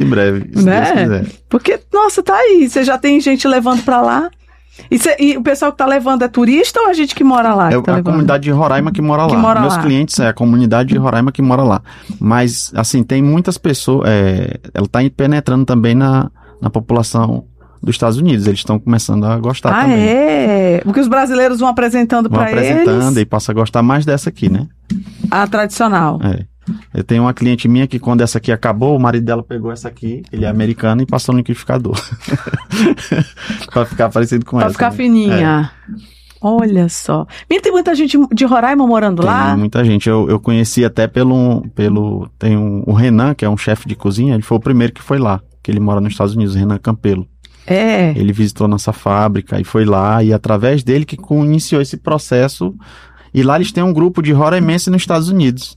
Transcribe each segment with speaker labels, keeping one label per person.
Speaker 1: breve, se Deus quiser.
Speaker 2: Porque, nossa, tá aí. Você já tem gente levando pra lá. E o pessoal que tá levando é turista ou a gente que mora lá?
Speaker 1: É a comunidade de Roraima que mora lá. Meus clientes é a comunidade de Roraima que mora lá. Mas, assim, tem muitas pessoas... ela tá penetrando também na população dos Estados Unidos. Eles estão começando a gostar também.
Speaker 2: Porque os brasileiros vão apresentando para eles. Vão apresentando
Speaker 1: e passa a gostar mais dessa aqui, né?
Speaker 2: A tradicional.
Speaker 1: Eu tenho uma cliente minha que quando essa aqui acabou, o marido dela pegou essa aqui, ele é americano, e passou no liquidificador. Pra ficar parecido com essa. Pra
Speaker 2: ficar fininha. Olha só. Tem muita gente de Roraima morando lá?
Speaker 1: Tem muita gente. Eu conheci até tem o Renan, que é um chefe de cozinha, ele foi o primeiro que foi lá, que ele mora nos Estados Unidos, Renan Campelo. Ele visitou nossa fábrica e foi lá, e através dele que iniciou esse processo. E lá eles têm um grupo de roraimense nos Estados Unidos.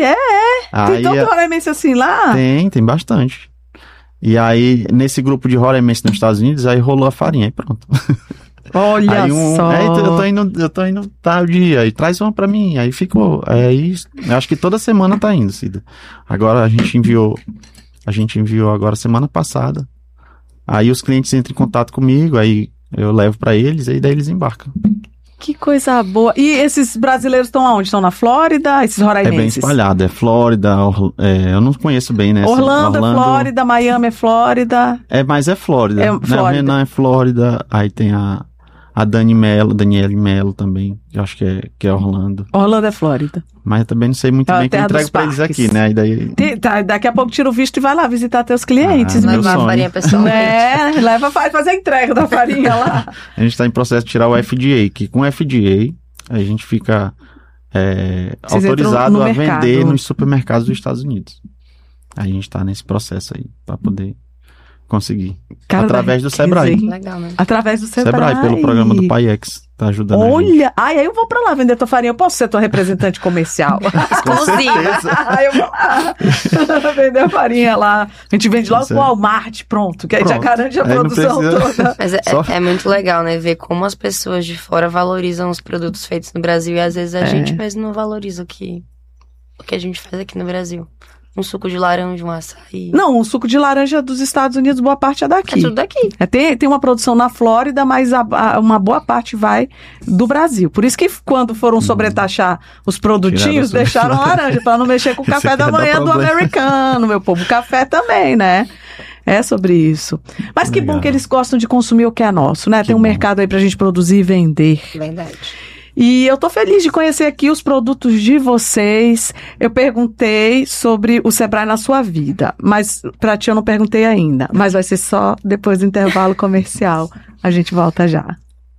Speaker 2: Tem tanto roraimense assim lá?
Speaker 1: Tem bastante. E aí, nesse grupo de roraimense nos Estados Unidos, aí rolou a farinha, aí pronto.
Speaker 2: Olha só.
Speaker 1: Eu tô indo tal dia, aí traz uma pra mim, aí ficou. Eu acho que toda semana tá indo, Cida. Agora a gente enviou agora semana passada. Aí os clientes entram em contato comigo, aí eu levo pra eles, aí daí eles embarcam.
Speaker 2: Que coisa boa. E esses brasileiros estão aonde? Estão na Flórida? Esses roraimenses?
Speaker 1: É bem espalhado. É Flórida, eu não conheço bem, né?
Speaker 2: Orlando é Flórida, Miami é Flórida.
Speaker 1: Mas é Flórida.
Speaker 2: Flórida.
Speaker 1: O Renan é Flórida, aí tem a Daniele Mello também, que eu acho que é Orlando.
Speaker 2: Orlando é Flórida.
Speaker 1: Mas eu também não sei muito bem, que eu entrego pra eles aqui, né?
Speaker 2: Daqui a pouco tira o visto e vai lá visitar teus clientes.
Speaker 3: Levar a farinha pessoalmente.
Speaker 2: Faz a entrega da farinha lá.
Speaker 1: A gente tá em processo de tirar o FDA, que com o FDA a gente fica autorizado a vender nos supermercados dos Estados Unidos. A gente tá nesse processo aí, pra poder conseguir. Através do Sebrae.
Speaker 3: Legal, né?
Speaker 2: Através do Sebrae.
Speaker 1: Pelo programa do PAIEX. Tá ajudando.
Speaker 2: Olha! Aí eu vou pra lá vender tua farinha. Eu posso ser tua representante comercial?
Speaker 3: Exclusiva.
Speaker 2: Aí eu vou lá vender a farinha lá. A gente vende logo pro Walmart, pronto. Que aí já garante a produção toda.
Speaker 3: Mas é muito legal, né? Ver como as pessoas de fora valorizam os produtos feitos no Brasil. E às vezes a gente mesmo não valoriza o que a gente faz aqui no Brasil. Um suco de laranja, um açaí.
Speaker 2: Não, o suco de laranja dos Estados Unidos, boa parte é daqui.
Speaker 3: É tudo daqui.
Speaker 2: Tem uma produção na Flórida, mas uma boa parte vai do Brasil. Por isso que quando foram sobretaxar os produtinhos, deixaram laranja, para não mexer com o café da manhã do americano, meu povo. O café também, né? É sobre isso. Mas que bom que eles gostam de consumir o que é nosso, né? Tem um mercado aí pra gente produzir e vender.
Speaker 3: Verdade.
Speaker 2: E eu tô feliz de conhecer aqui os produtos de vocês. Eu perguntei sobre o Sebrae na sua vida, mas pra ti eu não perguntei ainda. Mas vai ser só depois do intervalo comercial. A gente volta já.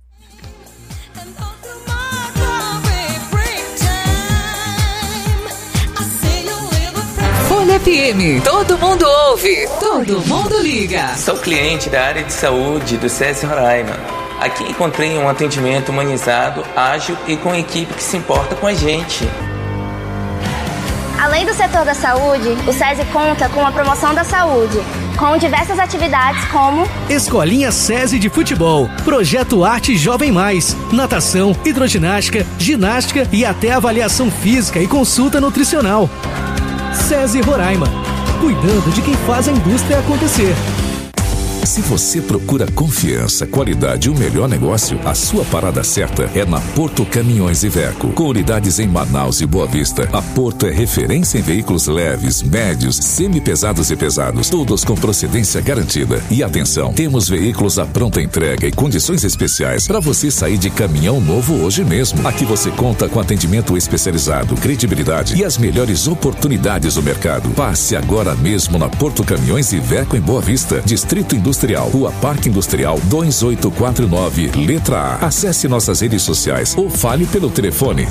Speaker 4: Folha FM, todo mundo ouve, todo mundo liga.
Speaker 5: Sou cliente da área de saúde do SESI Roraima. Aqui encontrei um atendimento humanizado, ágil e com equipe que se importa com a gente.
Speaker 6: Além do setor da saúde, o SESI conta com a promoção da saúde, com diversas atividades como
Speaker 7: Escolinha SESI de Futebol, Projeto Arte Jovem Mais, natação, hidroginástica, ginástica e até avaliação física e consulta nutricional. SESI Roraima, cuidando de quem faz a indústria acontecer.
Speaker 8: Se você procura confiança, qualidade e o melhor negócio, a sua parada certa é na Porto Caminhões Iveco. Com unidades em Manaus e Boa Vista, a Porto é referência em veículos leves, médios, semi-pesados e pesados, todos com procedência garantida. E atenção, temos veículos à pronta entrega e condições especiais para você sair de caminhão novo hoje mesmo. Aqui você conta com atendimento especializado, credibilidade e as melhores oportunidades do mercado. Passe agora mesmo na Porto Caminhões Iveco em Boa Vista, Distrito Industrial, Rua Parque Industrial 2849, letra A. Acesse nossas redes sociais ou fale pelo telefone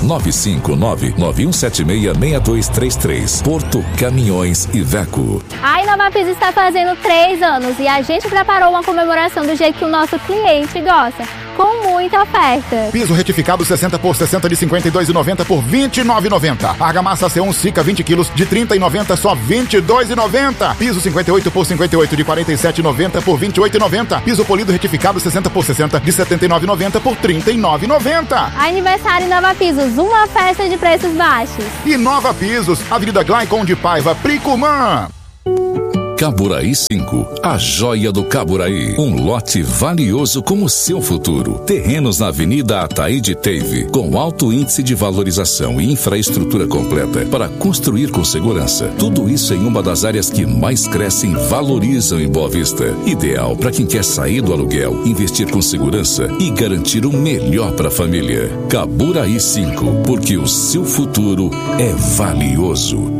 Speaker 8: 959-9176-6233. Porto Caminhões Iveco.
Speaker 9: A Inova Piso está fazendo 3 anos e a gente preparou uma comemoração do jeito que o nosso cliente gosta, com muita oferta.
Speaker 10: Piso retificado 60 por 60 de 52,90 por 29,90. Argamassa C1 Sica 20 quilos de 30,90 só 22,90. Piso 58 por 58 de 47,90 por 28,90. Piso polido retificado 60 por 60 de 79,90 por 39,90.
Speaker 9: Aniversário Inova Pisos, uma festa de preços baixos.
Speaker 10: Inova Pisos, Avenida Glaicon de Paiva, Pricumã.
Speaker 8: Caburaí 5, a joia do Caburaí. Um lote valioso como o seu futuro. Terrenos na Avenida Ataíde Teve, com alto índice de valorização e infraestrutura completa para construir com segurança. Tudo isso em uma das áreas que mais crescem e valorizam em Boa Vista. Ideal para quem quer sair do aluguel, investir com segurança e garantir o melhor para a família. Caburaí 5, porque o seu futuro é valioso.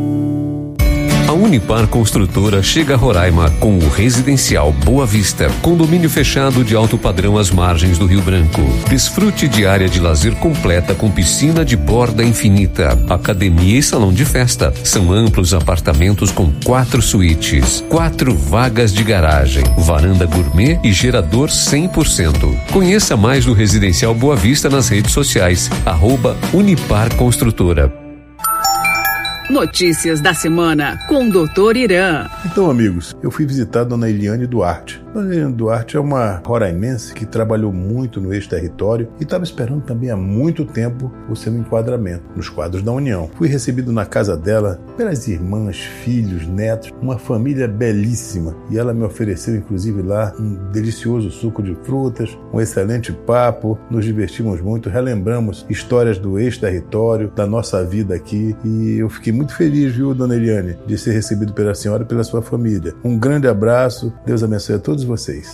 Speaker 11: A Unipar Construtora chega a Roraima com o Residencial Boa Vista, condomínio fechado de alto padrão às margens do Rio Branco. Desfrute de área de lazer completa com piscina de borda infinita, academia e salão de festa. São amplos apartamentos com 4 suítes, 4 vagas de garagem, varanda gourmet e gerador 100%. Conheça mais do Residencial Boa Vista nas redes sociais, @Unipar Construtora.
Speaker 12: Notícias da semana com o Dr. Irã.
Speaker 13: Então, amigos, eu fui visitar a Dona Eliane Duarte. Dona Eliane Duarte é uma roraimense que trabalhou muito no ex-território e estava esperando também há muito tempo o seu enquadramento nos quadros da União. Fui recebido na casa dela pelas irmãs, filhos, netos, uma família belíssima. E ela me ofereceu, inclusive, lá um delicioso suco de frutas, um excelente papo. Nos divertimos muito, relembramos histórias do ex-território, da nossa vida aqui. E eu fiquei muito feliz, viu, Dona Eliane, de ser recebido pela senhora e pela sua família. Um grande abraço, Deus abençoe a todos vocês.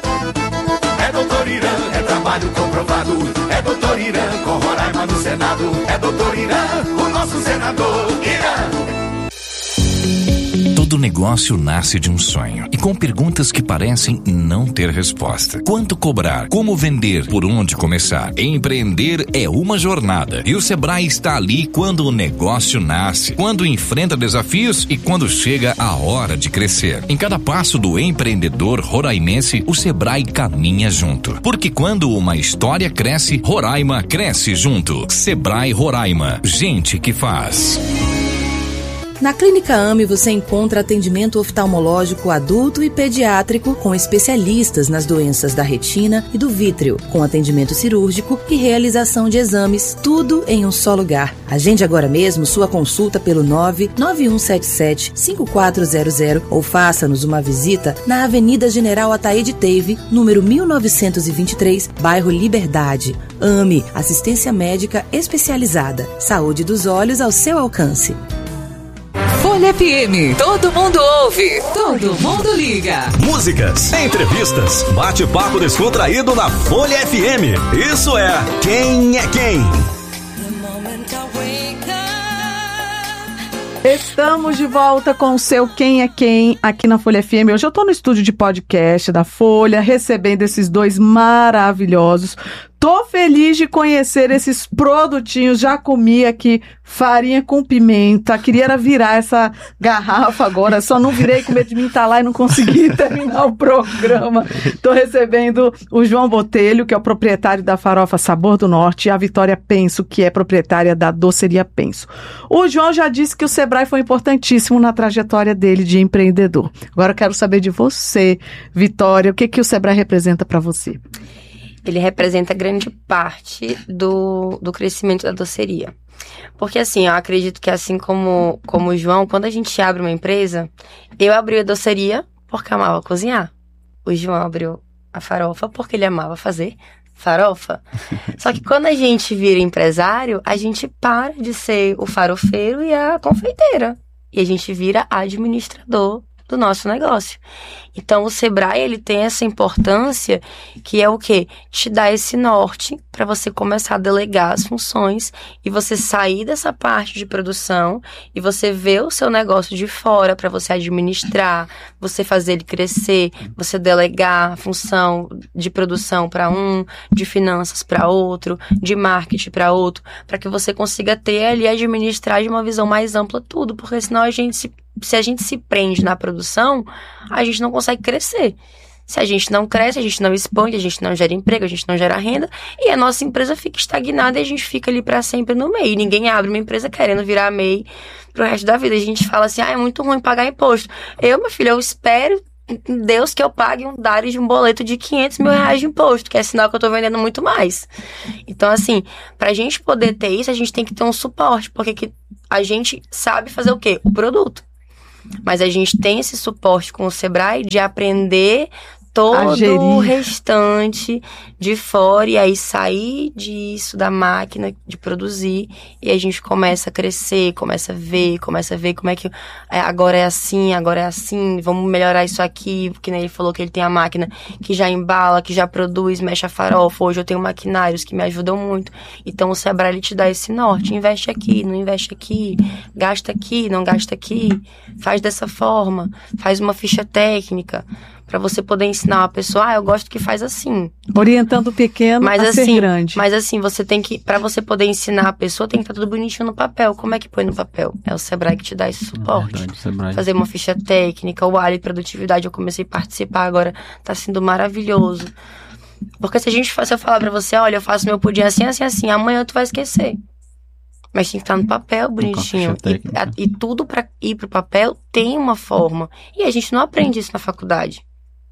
Speaker 14: É Doutor Irã, é trabalho comprovado. É Doutor Irã, com Roraima no Senado. É Doutor Irã, o nosso senador. Irã.
Speaker 15: Todo negócio nasce de um sonho e com perguntas que parecem não ter resposta. Quanto cobrar? Como vender? Por onde começar? Empreender é uma jornada e o Sebrae está ali quando o negócio nasce, quando enfrenta desafios e quando chega a hora de crescer. Em cada passo do empreendedor roraimense, o Sebrae caminha junto. Porque quando uma história cresce, Roraima cresce junto. Sebrae Roraima. Gente que faz.
Speaker 16: Na Clínica AME você encontra atendimento oftalmológico adulto e pediátrico com especialistas nas doenças da retina e do vítreo, com atendimento cirúrgico e realização de exames, tudo em um só lugar. Agende agora mesmo sua consulta pelo 99177-5400 ou faça-nos uma visita na Avenida General Ataíde Teve, número 1923, bairro Liberdade. AME, assistência médica especializada. Saúde dos olhos ao seu alcance.
Speaker 4: Folha FM, todo mundo ouve, todo mundo liga.
Speaker 17: Músicas, entrevistas, bate-papo descontraído na Folha FM. Isso é Quem é Quem?
Speaker 2: Estamos de volta com o seu Quem é Quem aqui na Folha FM. Hoje eu tô no estúdio de podcast da Folha, recebendo esses dois maravilhosos. Tô feliz de conhecer esses produtinhos. Já comi aqui farinha com pimenta. Queria era virar essa garrafa agora. Só não virei com medo de me entalar e não consegui terminar o programa. Tô recebendo o João Botelho, que é o proprietário da Farofa Sabor do Norte, e a Vitória Penso, que é proprietária da Doceria Penso. O João já disse que o Sebrae foi importantíssimo na trajetória dele de empreendedor. Agora eu quero saber de você, Vitória, o que o Sebrae representa para você?
Speaker 3: Ele representa grande parte do crescimento da doceria. Porque assim, eu acredito que assim como o João, quando a gente abre uma empresa, eu abri a doceria porque amava cozinhar. O João abriu a farofa porque ele amava fazer farofa. Só que quando a gente vira empresário, a gente para de ser o farofeiro e a confeiteira. E a gente vira administrador do nosso negócio. Então, o Sebrae, ele tem essa importância que é o quê? Te dá esse norte para você começar a delegar as funções e você sair dessa parte de produção e você ver o seu negócio de fora para você administrar, você fazer ele crescer, você delegar a função de produção para um, de finanças para outro, de marketing para outro, para que você consiga ter ali administrar de uma visão mais ampla tudo, porque senão se a gente se prende na produção, a gente não consegue crescer. Se a gente não cresce, a gente não expande, a gente não gera emprego, a gente não gera renda, e a nossa empresa fica estagnada e a gente fica ali para sempre no MEI. Ninguém abre uma empresa querendo virar MEI pro resto da vida. A gente fala assim, é muito ruim pagar imposto. Meu filho, eu espero Deus que eu pague um DARI de um boleto de 500 mil reais de imposto, que é sinal que eu tô vendendo muito mais. Então, assim, pra gente poder ter isso, a gente tem que ter um suporte, porque a gente sabe fazer o quê? O produto. Mas a gente tem esse suporte com o Sebrae de aprender todo o restante de fora, e aí sair disso da máquina de produzir, e a gente começa a crescer, começa a ver como é que agora é assim, vamos melhorar isso aqui, porque nem ele falou que ele tem a máquina que já embala, que já produz, mexe a farofa. Hoje eu tenho maquinários que me ajudam muito, então o Sebrae ele te dá esse norte: investe aqui, não investe aqui, gasta aqui, não gasta aqui, faz dessa forma, faz uma ficha técnica, para você poder ensinar uma pessoa, eu gosto que faz assim. Orientando o pequeno a ser grande. Mas assim, você tem que, para você poder ensinar a pessoa, tem que estar tudo bonitinho no papel. Como é que põe no papel? É o Sebrae que te dá esse suporte. Fazer uma ficha técnica, o área de produtividade, eu comecei a participar agora, tá sendo maravilhoso. Porque se eu falar pra você, olha, eu faço meu pudim assim, amanhã tu vai esquecer. Mas tem que estar no papel bonitinho. E tudo para ir pro papel tem uma forma. E a gente não aprende isso na faculdade.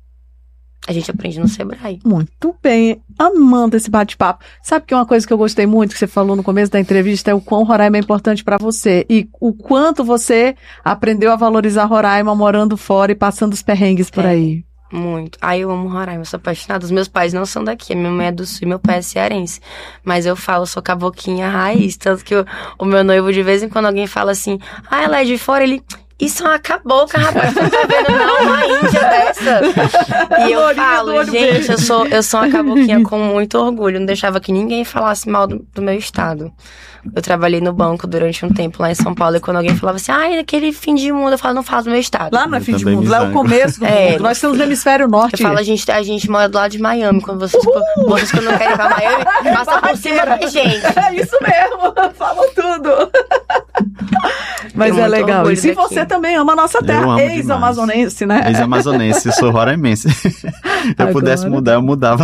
Speaker 3: A gente aprende no Sebrae.
Speaker 2: Muito bem. Amando esse bate-papo. Sabe que uma coisa que eu gostei muito, que você falou no começo da entrevista, é o quão Roraima é importante para você. E o quanto você aprendeu a valorizar Roraima morando fora e passando os perrengues por aí.
Speaker 3: Muito. Eu amo Roraima, eu sou apaixonada. Os meus pais não são daqui, a minha mãe é do sul e meu pai é cearense. Mas eu falo, sou caboclinha raiz. Tanto que o meu noivo, de vez em quando alguém fala assim, ela é de fora, ele... Isso é uma cabocla, rapaz, você não tá vendo não, uma índia dessa. E eu falo, gente, eu sou uma caboclinha com muito orgulho, não deixava que ninguém falasse mal do meu estado. Eu trabalhei no banco durante um tempo lá em São Paulo, e quando alguém falava assim, aquele fim de mundo, eu falo, não falo do meu estado.
Speaker 2: Lá não é fim de mundo, lá é o começo do mundo. Nós estamos no hemisfério norte.
Speaker 3: Eu falo, a gente mora do lado de Miami, quando vocês quando não querem ir pra Miami, passa por cima da gente.
Speaker 2: É isso mesmo, falou tudo. Mas é legal. E se você também ama a nossa terra, ex-amazonense, né?
Speaker 1: Ex-amazonense, eu sou roraimense. Se eu pudesse mudar, eu mudava.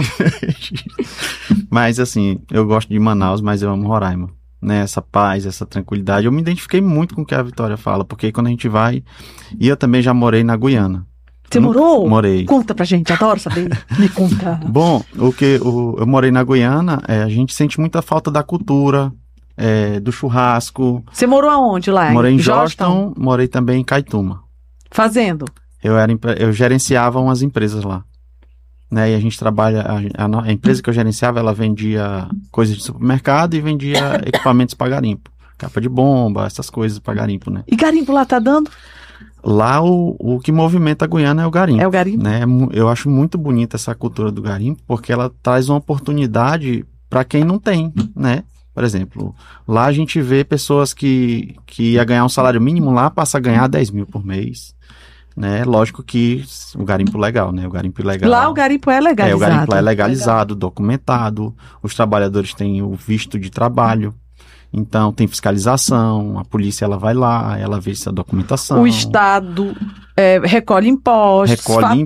Speaker 1: Mas assim, eu gosto de Manaus, mas eu amo Roraima. Né, essa paz, essa tranquilidade. Eu me identifiquei muito com o que a Vitória fala, porque quando a gente vai... E eu também já morei na Guiana.
Speaker 2: Você morou?
Speaker 1: Morei.
Speaker 2: Conta pra gente, adoro saber. Me conta.
Speaker 1: Bom, eu morei na Guiana, a gente sente muita falta da cultura, do churrasco.
Speaker 2: Você morou aonde lá?
Speaker 1: Morei em Georgetown, morei também em Caetuma.
Speaker 2: Fazendo?
Speaker 1: Eu gerenciava umas empresas lá. Né, e a gente trabalha, a empresa que eu gerenciava, ela vendia coisas de supermercado e vendia equipamentos para garimpo. Capa de bomba, essas coisas para garimpo, né?
Speaker 2: E garimpo lá tá dando?
Speaker 1: Lá o que movimenta a Guiana é o garimpo.
Speaker 2: É o garimpo?
Speaker 1: Né? Eu acho muito bonita essa cultura do garimpo, porque ela traz uma oportunidade para quem não tem, né? Por exemplo, lá a gente vê pessoas que ia ganhar um salário mínimo lá, passa a ganhar 10 mil por mês. Né? Lógico que o garimpo legal, né? O garimpo ilegal.
Speaker 2: Lá o garimpo é legalizado.
Speaker 1: O garimpo é legalizado, documentado. Os trabalhadores têm o visto de trabalho. Então tem fiscalização, a polícia ela vai lá, ela vê essa documentação.
Speaker 2: O Estado recolhe impostos,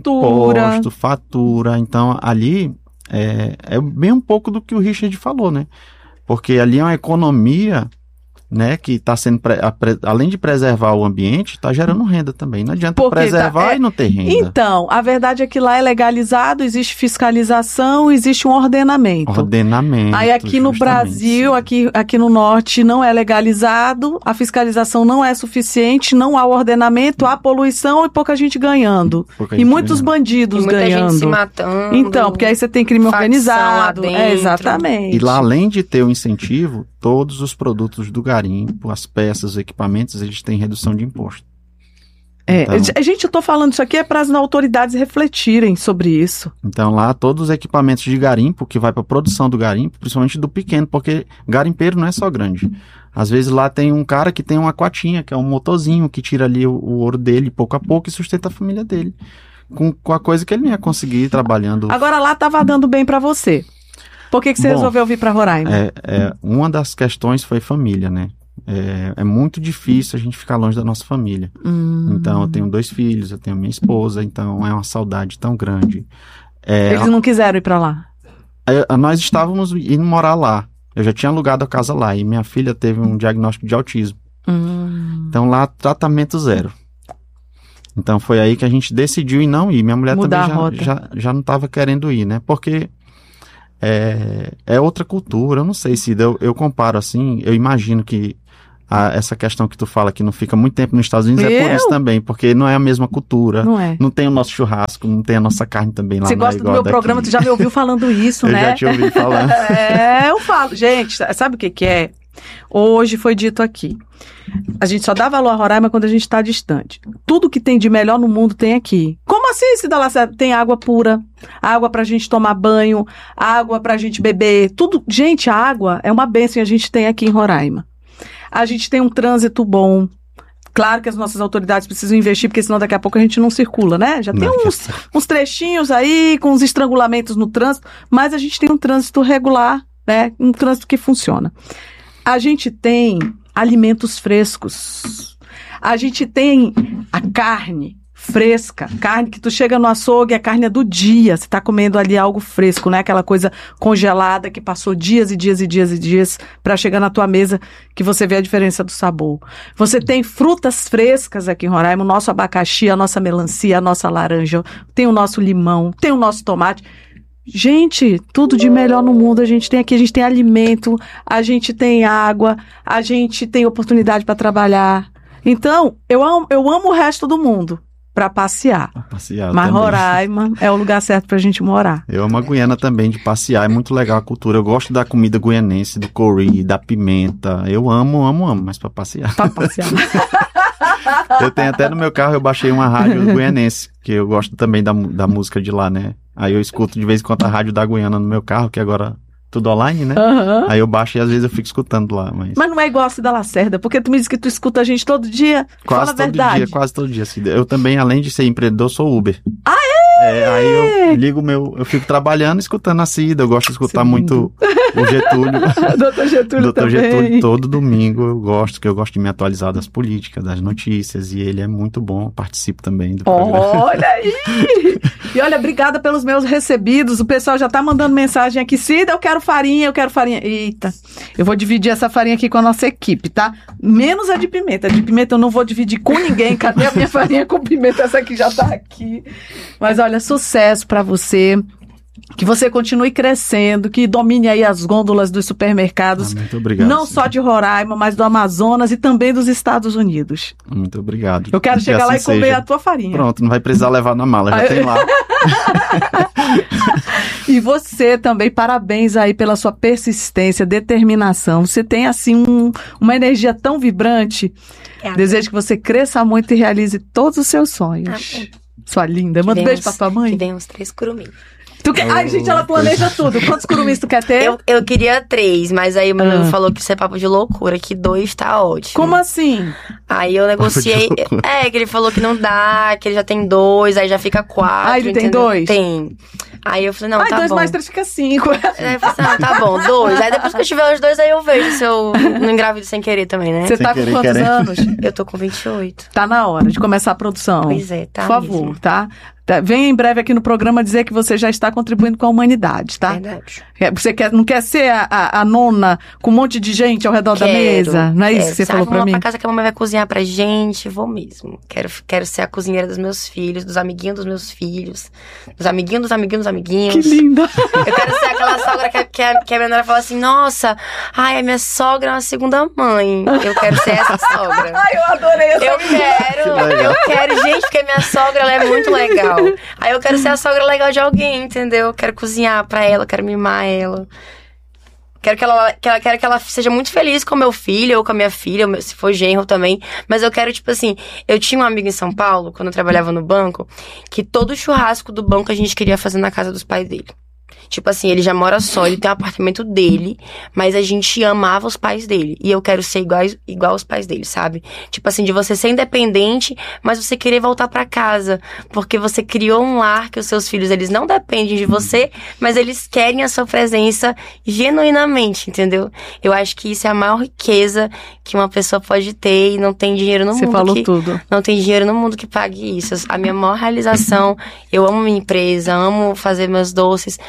Speaker 1: fatura. Então ali é bem um pouco do que o Richard falou, né? Porque ali é uma economia, né, que está sendo, além de preservar o ambiente, está gerando renda também. Não adianta preservar e não ter renda.
Speaker 2: Então, a verdade é que lá é legalizado, existe fiscalização, existe um ordenamento. Aí aqui no Brasil, aqui no Norte, não é legalizado, a fiscalização não é suficiente, não há o ordenamento, há poluição e pouca gente ganhando. Muitos bandidos ganhando. Muita gente
Speaker 3: se matando.
Speaker 2: Então, porque aí você tem crime organizado. Exatamente.
Speaker 1: E lá, além de ter o incentivo, todos os produtos do garimpo, as peças, os equipamentos, eles têm redução de imposto.
Speaker 2: Então, gente, eu tô falando isso aqui para as autoridades refletirem sobre isso.
Speaker 1: Então lá todos os equipamentos de garimpo que vai para a produção do garimpo, principalmente do pequeno, porque garimpeiro não é só grande. Às vezes lá tem um cara que tem uma aquatinha, que é um motorzinho que tira ali o ouro dele pouco a pouco e sustenta a família dele. Com a coisa que ele não ia conseguir trabalhando.
Speaker 2: Agora lá tava dando bem para você. Por que você resolveu vir para Roraima?
Speaker 1: Uma das questões foi família, né? É muito difícil a gente ficar longe da nossa família. Então, eu tenho 2 filhos, eu tenho minha esposa, então é uma saudade tão grande.
Speaker 2: Eles não quiseram ir para lá?
Speaker 1: Nós estávamos indo morar lá. Eu já tinha alugado a casa lá e minha filha teve um diagnóstico de autismo. Então, lá, tratamento zero. Então, foi aí que a gente decidiu ir não ir. Minha mulher também já não estava querendo ir, né? Porque é outra cultura. Eu não sei se eu comparo assim, eu imagino que essa questão que tu fala que não fica muito tempo nos Estados Unidos é por isso também, porque não é a mesma cultura. Não tem o nosso churrasco, não tem a nossa carne também lá.
Speaker 2: Você gosta do meu programa, tu já me ouviu falando isso, né?
Speaker 1: Eu já te ouvi falando.
Speaker 2: Eu falo. Gente, sabe o que é? Hoje foi dito aqui. A gente só dá valor a Roraima quando a gente está distante. Tudo que tem de melhor no mundo tem aqui. Como assim, Cida Lacerda? Tem água pura, água pra gente tomar banho, água pra gente beber, tudo. Gente, a água é uma bênção e a gente tem aqui em Roraima. A gente tem um trânsito bom. Claro que as nossas autoridades precisam investir, porque senão daqui a pouco a gente não circula, né? Já tem uns trechinhos aí com uns estrangulamentos no trânsito, mas a gente tem um trânsito regular, né? Um trânsito que funciona. A gente tem alimentos frescos. A gente tem a carne fresca, carne que tu chega no açougue, a carne é do dia, você tá comendo ali algo fresco, né? Aquela coisa congelada que passou dias e dias e dias e dias para chegar na tua mesa, que você vê a diferença do sabor. Você tem frutas frescas aqui em Roraima, o nosso abacaxi, a nossa melancia, a nossa laranja, tem o nosso limão, tem o nosso tomate. Gente, tudo de melhor no mundo a gente tem aqui. A gente tem alimento, a gente tem água, a gente tem oportunidade para trabalhar. Então, eu amo o resto do mundo para passear. Mas também. Roraima é o lugar certo pra gente morar.
Speaker 1: Eu amo a Guiana também, de passear. É muito legal a cultura. Eu gosto da comida guianense, do curry, da pimenta. Eu amo, mas para passear.
Speaker 2: Para passear.
Speaker 1: Eu tenho até no meu carro, eu baixei uma rádio guianense, que eu gosto também da música de lá, né? Aí eu escuto de vez em quando a rádio da Guiana no meu carro, que agora tudo online, né? Aí eu baixo e às vezes eu fico escutando lá. Mas não
Speaker 2: é igual a Cida Lacerda, porque tu me diz que tu escuta a gente todo dia. Fala a verdade.
Speaker 1: Quase todo dia, Cida. Eu também, além de ser empreendedor, sou Uber. Aí eu ligo eu fico trabalhando, escutando a Cida. Eu gosto de escutar muito o Getúlio.
Speaker 2: Doutor
Speaker 1: Getúlio, todo domingo eu gosto de me atualizar das políticas, das notícias, e ele é muito bom, eu participo também do programa.
Speaker 2: Olha aí! E olha, obrigada pelos meus recebidos, o pessoal já tá mandando mensagem aqui, Cida, eu quero farinha. Eita, eu vou dividir essa farinha aqui com a nossa equipe, tá? Menos a de pimenta eu não vou dividir com ninguém, cadê a minha farinha com pimenta? Essa aqui já tá aqui. Mas olha, sucesso pra você. Que você continue crescendo, que domine aí as gôndolas dos supermercados.
Speaker 1: Muito obrigado.
Speaker 2: Não só de Roraima, mas do Amazonas e também dos Estados Unidos.
Speaker 1: Muito obrigado.
Speaker 2: Eu quero chegar lá e comer a tua farinha.
Speaker 1: Pronto, não vai precisar levar na mala, já tem lá.
Speaker 2: E você também, parabéns aí pela sua persistência, determinação. Você tem, assim, uma energia tão vibrante. Desejo que você cresça muito e realize todos os seus sonhos. Sua linda. Manda um beijo pra tua mãe.
Speaker 3: Que vem uns 3 curumins.
Speaker 2: Ai, gente, ela planeja tudo. Quantos curumins tu quer ter?
Speaker 3: Eu queria 3, mas aí o meu noivo falou que isso é papo de loucura, que 2 tá ótimo.
Speaker 2: Como assim?
Speaker 3: Aí eu negociei. Que ele falou que não dá, que ele já tem 2, aí já fica 4.
Speaker 2: Ah, ele tem 2?
Speaker 3: Tem. Aí eu falei, não, tá
Speaker 2: 2
Speaker 3: bom.
Speaker 2: mais 3 fica 5.
Speaker 3: Aí eu falei, não, tá bom, 2. Aí depois que eu tiver os 2, aí eu vejo se eu não engravido sem querer também, né?
Speaker 2: Você tá com quantos anos?
Speaker 3: Eu tô com 28.
Speaker 2: Tá na hora de começar a produção.
Speaker 3: Pois é, tá.
Speaker 2: Por favor, mesmo. Tá? Venha em breve aqui no programa dizer que você já está contribuindo com a humanidade, tá?
Speaker 3: Verdade.
Speaker 2: Você não quer ser a nona com um monte de gente ao redor da mesa? Não é isso que você falou pra mim?
Speaker 3: Vou lá pra casa que a mamãe vai cozinhar pra gente, vou mesmo. Quero ser a cozinheira dos meus filhos, dos amiguinhos dos meus filhos, dos amiguinhos.
Speaker 2: Que linda!
Speaker 3: Eu quero ser aquela sogra que a minha nora fala assim, nossa, a minha sogra é uma segunda mãe. Eu quero ser essa sogra.
Speaker 2: Eu adorei essa
Speaker 3: Eu quero, gente, porque minha sogra, ela é muito legal. Aí eu quero ser a sogra legal de alguém, entendeu? Eu quero cozinhar pra ela, quero mimar ela. Quero que ela seja muito feliz com o meu filho ou com a minha filha, se for genro também. Mas eu quero, tipo assim, eu tinha um amigo em São Paulo, quando eu trabalhava no banco, que todo churrasco do banco a gente queria fazer na casa dos pais dele. Tipo assim, ele já mora só, ele tem um apartamento dele, mas a gente amava os pais dele. E eu quero ser igual aos pais dele, sabe? Tipo assim, de você ser independente, mas você querer voltar pra casa. Porque você criou um lar que os seus filhos, eles não dependem de você, mas eles querem a sua presença genuinamente, entendeu? Eu acho que isso é a maior riqueza que uma pessoa pode ter e não tem dinheiro no mundo.
Speaker 2: Você falou tudo.
Speaker 3: Não tem dinheiro no mundo que pague isso. A minha maior realização, eu amo minha empresa, amo fazer meus doces,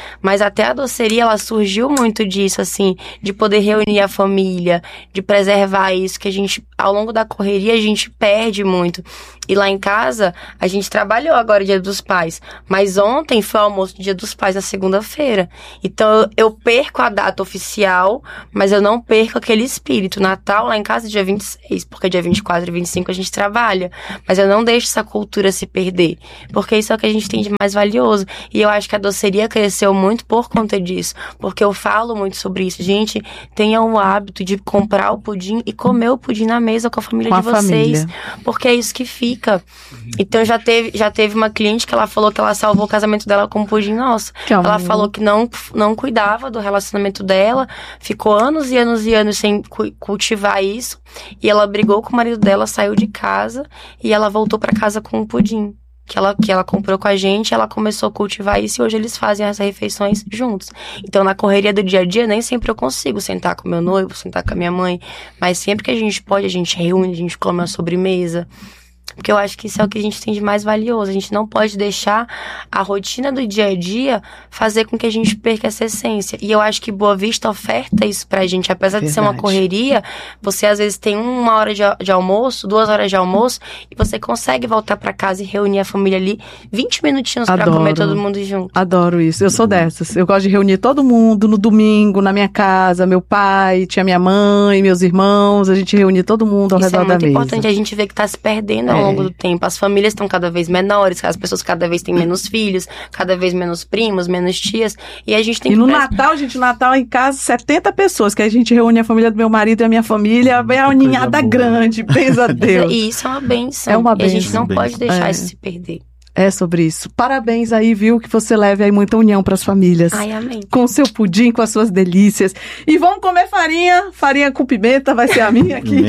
Speaker 3: Mas até a doceria, ela surgiu muito disso, assim, de poder reunir a família, de preservar isso, que a gente, ao longo da correria, a gente perde muito. E lá em casa, a gente trabalhou agora Dia dos Pais, mas ontem foi o almoço do Dia dos Pais, na segunda-feira. Então, eu perco a data oficial, mas eu não perco aquele espírito. Natal, lá em casa, é dia 26, porque dia 24 e 25 a gente trabalha. Mas eu não deixo essa cultura se perder, porque isso é o que a gente tem de mais valioso. E eu acho que a doceria cresceu muito por conta disso, porque eu falo muito sobre isso. Gente, tenham o hábito de comprar o pudim e comer o pudim na mesa com a família de vocês, porque é isso que fica. Então já teve uma cliente que ela falou que ela salvou o casamento dela com um pudim nosso. Ela falou que não cuidava do relacionamento dela, ficou anos e anos e anos sem cultivar isso, e ela brigou com o marido dela, saiu de casa e ela voltou pra casa com um pudim que ela comprou com a gente. Ela começou a cultivar isso e hoje eles fazem as refeições juntos. Então, na correria do dia a dia, nem sempre eu consigo sentar com meu noivo, sentar com a minha mãe, mas sempre que a gente pode, a gente reúne, a gente come uma sobremesa. Porque eu acho que isso é o que a gente tem de mais valioso. A gente não pode deixar a rotina do dia a dia fazer com que a gente perca essa essência. E eu acho que Boa Vista oferta isso pra gente. Apesar de ser uma correria, você às vezes tem 1 hora de almoço, 2 horas de almoço, e você consegue voltar pra casa e reunir a família ali 20 minutinhos pra comer todo mundo junto.
Speaker 2: Adoro isso. Eu sou dessas. Eu gosto de reunir todo mundo no domingo, na minha casa. Meu pai, tinha minha mãe, meus irmãos. A gente reunia todo mundo ao redor da mesa.
Speaker 3: Isso é muito importante. A gente vê que tá se perdendo ao longo do tempo. As famílias estão cada vez menores, as pessoas cada vez têm menos filhos, cada vez menos primos, menos tias, e a gente tem que...
Speaker 2: E no Natal, gente, no Natal em casa, 70 pessoas, que a gente reúne a família do meu marido e a minha família, bem a ninhada grande, benza a Deus.
Speaker 3: E isso é uma bênção.
Speaker 2: É uma bênção.
Speaker 3: E a gente não pode deixar isso se perder.
Speaker 2: É sobre isso. Parabéns aí, viu? Que você leve aí muita união para as famílias.
Speaker 3: Ai, amém.
Speaker 2: Com o seu pudim, com as suas delícias. E vamos comer farinha com pimenta, vai ser a minha aqui.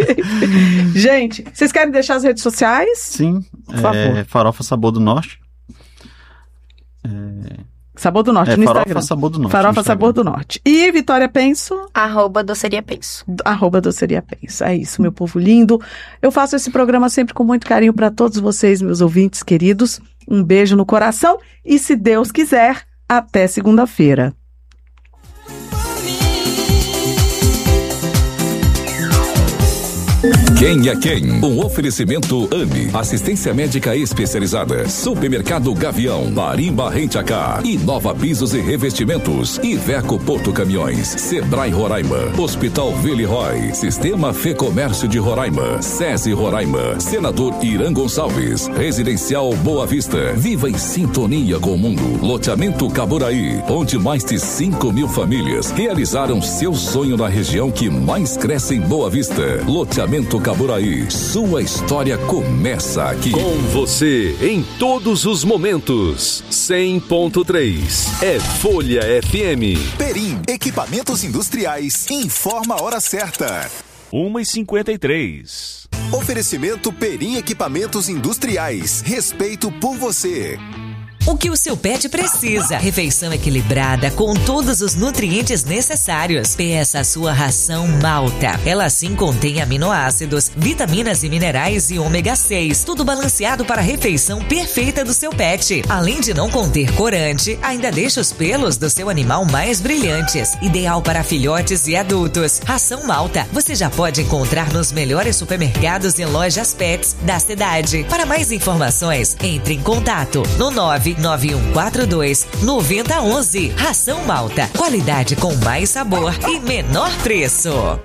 Speaker 2: Gente, vocês querem deixar as redes sociais?
Speaker 1: Sim. Por favor. Farofa Sabor do Norte.
Speaker 2: Sabor do Norte no
Speaker 1: Farofa
Speaker 2: Instagram.
Speaker 1: Sabor do Norte.
Speaker 2: Farofa Sabor do Norte. E Vitória Penso?
Speaker 3: @doceria Penso.
Speaker 2: @doceria Penso. É isso, meu povo lindo. Eu faço esse programa sempre com muito carinho para todos vocês, meus ouvintes queridos. Um beijo no coração e, se Deus quiser, até segunda-feira.
Speaker 8: Quem é quem? Um oferecimento AME, assistência médica especializada. Supermercado Gavião, Marimba Rent-A-Car, Inova Pisos e Revestimentos, Iveco Porto Caminhões, Sebrae Roraima, Hospital Villeroy, Sistema Fê Comércio de Roraima, SESI Roraima, Senador Irã Gonçalves, Residencial Boa Vista, viva em sintonia com o mundo. Loteamento Caburaí, onde mais de 5.000 famílias realizaram seu sonho na região que mais cresce em Boa Vista. Loteamento Caburaí, sua história começa aqui.
Speaker 17: Com você em todos os momentos. 100.3 é Folha FM.
Speaker 18: Perim, equipamentos industriais, informa a hora certa.
Speaker 17: 1h53.
Speaker 18: Oferecimento Perim Equipamentos Industriais. Respeito por você.
Speaker 19: O que o seu pet precisa. Refeição equilibrada com todos os nutrientes necessários. Peça a sua ração Malta. Ela sim contém aminoácidos, vitaminas e minerais e ômega 6. Tudo balanceado para a refeição perfeita do seu pet. Além de não conter corante, ainda deixa os pelos do seu animal mais brilhantes. Ideal para filhotes e adultos. Ração Malta você já pode encontrar nos melhores supermercados e lojas pets da cidade. Para mais informações, entre em contato no 99142-9011. Ração Malta. Qualidade com mais sabor e menor preço.